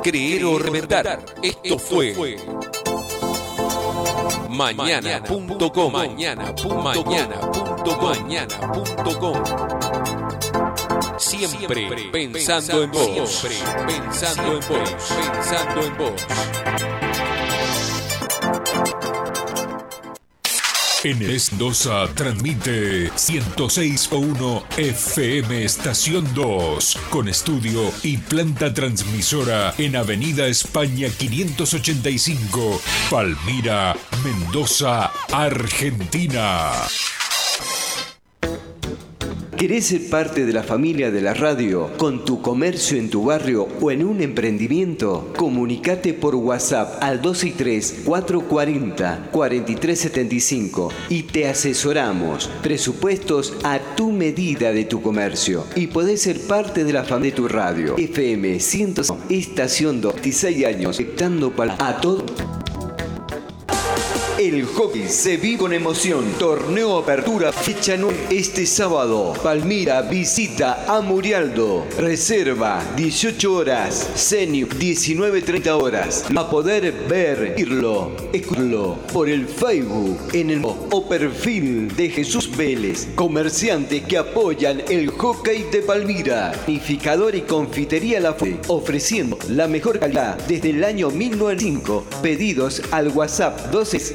creer o reventar. Esto fue mañana.com. Mañana.com. Siempre pensando en vos. Pensando en vos. Pensando en vos. En Mendoza transmite 106.1 FM Estación 2, con estudio y planta transmisora en Avenida España 585, Palmira, Mendoza, Argentina. ¿Querés ser parte de la familia de la radio con tu comercio en tu barrio o en un emprendimiento? Comunicate por WhatsApp al 263-440-4375 y te asesoramos. Presupuestos a tu medida de tu comercio. Y podés ser parte de la familia de tu radio. FM 100, Estación 2, 26 años, conectando a todo. El hockey se vive con emoción. Torneo Apertura, fecha 9 este sábado. Palmira visita a Murialdo. Reserva 18 horas. Senior 19:30 horas. A poder verlo, escucharlo por el Facebook en el o perfil de Jesús Vélez. Comerciantes que apoyan el hockey de Palmira. Panificador y confitería La Fuente, ofreciendo la mejor calidad desde el año 1905. Pedidos al WhatsApp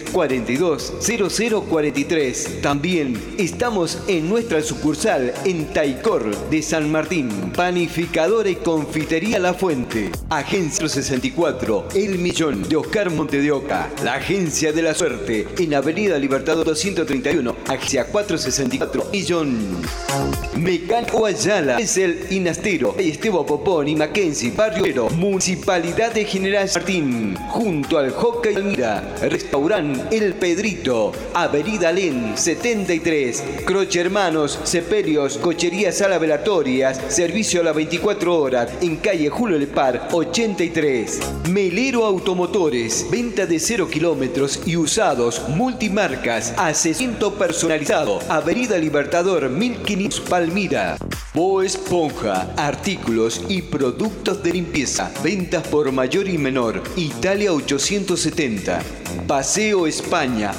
1242-0043. También estamos en nuestra sucursal en Taicor de San Martín. Panificadora y confitería La Fuente. Agencia 64, El Millón de Oscar Monte de Oca. La Agencia de la Suerte en Avenida Libertador 231, Agencia 464, Millón. Mecánico Ayala es el Inastero. Esteban Popón y Mackenzie, Barrio Pero, Municipalidad de General Martín. Junto al Hockey Palmira. Restaurante El Pedrito, Avenida Len 73, Croce Hermanos, Sepelios, Cochería Sala Velatorias, servicio a las 24 horas, en calle Julio Lepar 83. Melero Automotores, venta de 0 kilómetros y usados, multimarcas, asesoramiento personalizado, Avenida Libertador 1500 Palmira. Bo Esponja, artículos y productos de limpieza, ventas por mayor y menor, Italia 870. Paseo España,